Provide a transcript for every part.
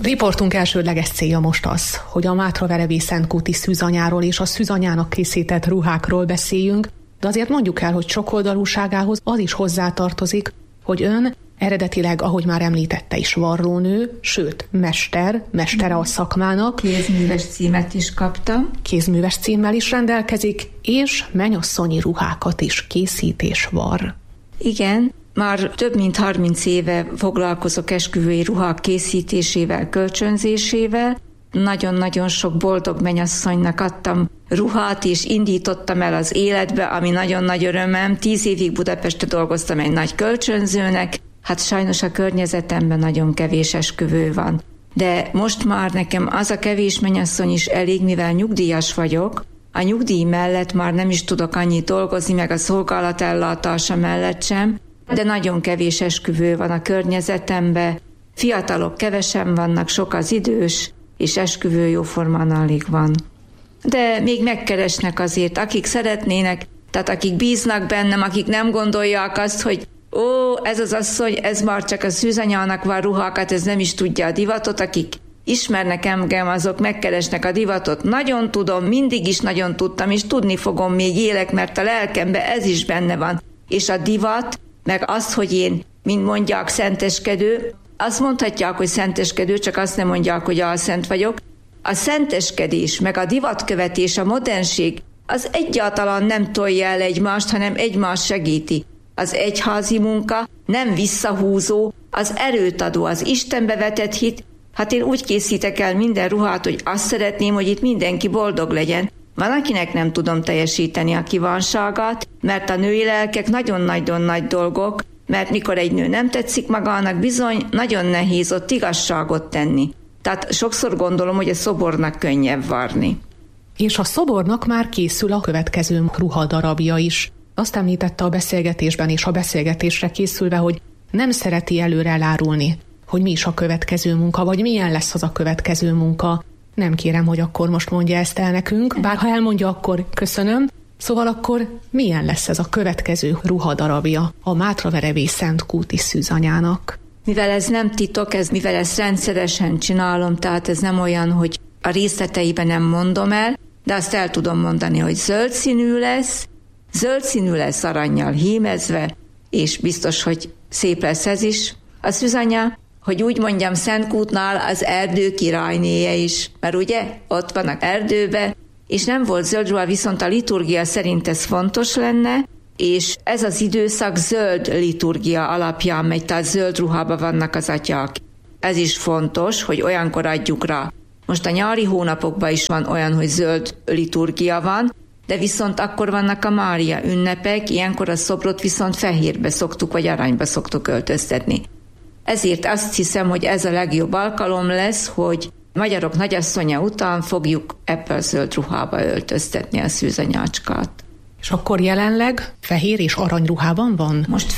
Riportunk elsődleges célja most az, hogy a Mátraverevi Szentkúti szűzanyáról és a szűzanyának készített ruhákról beszéljünk, de azért mondjuk el, hogy sokoldalúságához az is hozzátartozik, hogy ön eredetileg, ahogy már említette is, varrónő, sőt, mestere a szakmának. Kézműves címet is kaptam. Kézműves címmel is rendelkezik, és mennyasszonyi ruhákat is készít és var. Igen, már több mint 30 éve foglalkozok esküvői ruhák készítésével, kölcsönzésével. Nagyon-nagyon sok boldog mennyasszonynak adtam ruhát, és indítottam el az életbe, ami nagyon nagy örömem. 10 évig Budapesten dolgoztam egy nagy kölcsönzőnek, hát sajnos a környezetemben nagyon kevés esküvő van. De most már nekem az a kevés mennyasszony is elég, mivel nyugdíjas vagyok. A nyugdíj mellett már nem is tudok annyit dolgozni, meg a szolgálatellátása mellett sem, de nagyon kevés esküvő van a környezetemben. Fiatalok kevesen vannak, sok az idős, és esküvő jóformán alig van. De még megkeresnek azért, akik szeretnének, tehát akik bíznak bennem, akik nem gondolják azt, hogy ez az asszony, ez már csak a szűzanyának van ruhákat, ez nem is tudja a divatot, akik ismernek engem, azok megkeresnek a divatot. Nagyon tudom, mindig is nagyon tudtam, és tudni fogom, még élek, mert a lelkemben ez is benne van. És a divat, meg az, hogy én, mint mondják, szenteskedő, azt mondhatják, hogy szenteskedő, csak azt nem mondják, hogy álszent vagyok. A szenteskedés, meg a divatkövetés, a modernség, az egyáltalán nem tolja el egymást, hanem egymást segíti. Az egyházi munka nem visszahúzó, az erőt adó, az Istenbe vetett hit. Hát én úgy készítek el minden ruhát, hogy azt szeretném, hogy itt mindenki boldog legyen. Van, akinek nem tudom teljesíteni a kívánságát, mert a női lelkek nagyon-nagyon nagy dolgok, mert mikor egy nő nem tetszik magának, bizony nagyon nehéz ott igazságot tenni. Tehát sokszor gondolom, hogy a szobornak könnyebb varni. És a szobornak már készül a következő ruhadarabja is. Azt említette a beszélgetésben, és a beszélgetésre készülve, hogy nem szereti előre elárulni, hogy mi is a következő munka, vagy milyen lesz az a következő munka. Nem kérem, hogy akkor most mondja ezt el nekünk, bár ha elmondja, akkor köszönöm. Szóval akkor milyen lesz ez a következő ruhadarabja a Mátraverevi Szentkúti szűzanyának? Mivel ez nem titok, mivel ezt rendszeresen csinálom, tehát ez nem olyan, hogy a részleteiben nem mondom el, de azt el tudom mondani, hogy zöld színű lesz arannyal hímezve, és biztos, hogy szép lesz ez is. A szűzanya, hogy úgy mondjam, Szentkútnál az erdő királynéje is, mert ugye ott vannak erdőbe, és nem volt zöld ruha, viszont a liturgia szerint ez fontos lenne, és ez az időszak zöld liturgia alapján megy, tehát zöld ruhában vannak az atyák. Ez is fontos, hogy olyankor adjuk rá. Most a nyári hónapokban is van olyan, hogy zöld liturgia van, de viszont akkor vannak a Mária ünnepek, ilyenkor a szobrot viszont fehérbe szoktuk, vagy aranyba szoktuk öltöztetni. Ezért azt hiszem, hogy ez a legjobb alkalom lesz, hogy magyarok nagyasszonya után fogjuk ebbe a zöld ruhába öltöztetni a szűzanyácskát. És akkor jelenleg fehér és aranyruhában van? Most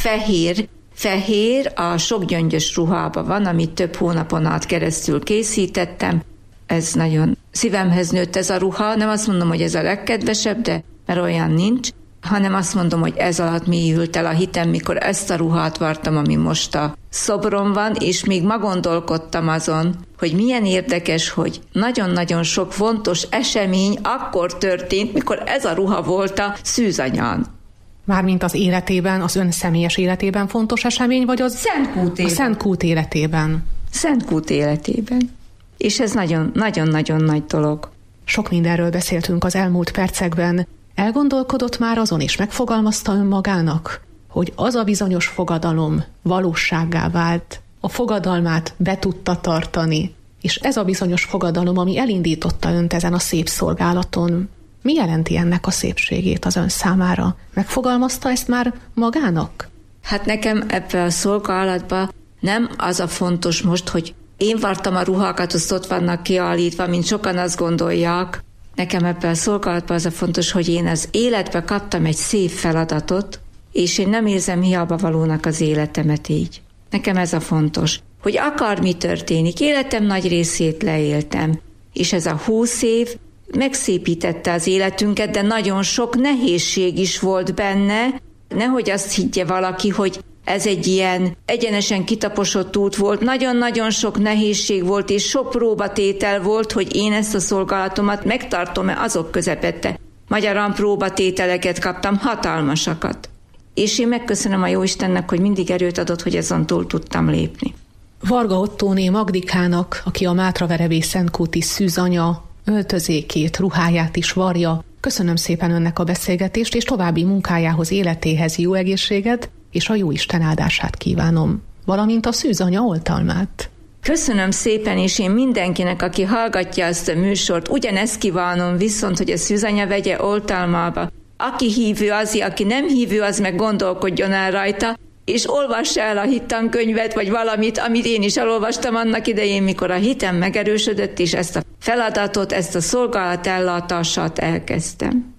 fehér a sok gyöngyös ruhában van, amit több hónapon át keresztül készítettem. Ez nagyon szívemhez nőtt ez a ruha, nem azt mondom, hogy ez a legkedvesebb, de mert olyan nincs, hanem azt mondom, hogy ez alatt mélyült el a hitem, mikor ezt a ruhát vartam, ami most a szobron van, és még ma gondolkodtam azon, hogy milyen érdekes, hogy nagyon-nagyon sok fontos esemény akkor történt, mikor ez a ruha volt a szűzanyán. Mármint az életében, az ön személyes életében fontos esemény, vagy az a Szentkút életében? Szentkút életében. És ez nagyon-nagyon nagy dolog. Sok mindenről beszéltünk az elmúlt percekben. Elgondolkodott már azon, és megfogalmazta önmagának, hogy az a bizonyos fogadalom valósággá vált, a fogadalmát be tudta tartani, és ez a bizonyos fogadalom, ami elindította önt ezen a szép szolgálaton, mi jelenti ennek a szépségét az ön számára? Megfogalmazta ezt már magának? Hát nekem ebbe a szolgálatba nem az a fontos most, hogy én vartam a ruhákat, azt ott vannak kiállítva, mint sokan azt gondolják. Nekem ebben a szolgálatban az a fontos, hogy én az életbe kaptam egy szép feladatot, és én nem érzem hiába valónak az életemet így. Nekem ez a fontos, hogy akármi történik, életem nagy részét leéltem, és ez a 20 év megszépítette az életünket, de nagyon sok nehézség is volt benne. Nehogy azt higgye valaki, hogy Ez egy ilyen egyenesen kitaposott út volt, nagyon-nagyon sok nehézség volt, és sok próbatétel volt, hogy én ezt a szolgálatomat megtartom-e azok közepette. Magyarán próbatételeket kaptam, hatalmasakat. És én megköszönöm a Jóistennek, hogy mindig erőt adott, hogy ezen túl tudtam lépni. Varga Ottóné Magdikának, aki a Mátraverevé Szentkúti szűzanya, öltözékét, ruháját is varja, köszönöm szépen önnek a beszélgetést, és további munkájához, életéhez jó egészséget, és a Jóisten áldását kívánom, valamint a szűzanya oltalmát. Köszönöm szépen, és én mindenkinek, aki hallgatja ezt a műsort, ugyanezt kívánom viszont, hogy a szűzanya vegye oltalmába. Aki hívő, aki nem hívő, az meg gondolkodjon el rajta, és olvassa el a hittankönyvet, vagy valamit, amit én is elolvastam annak idején, mikor a hitem megerősödött, és ezt a feladatot, ezt a szolgálatellátását elkezdtem.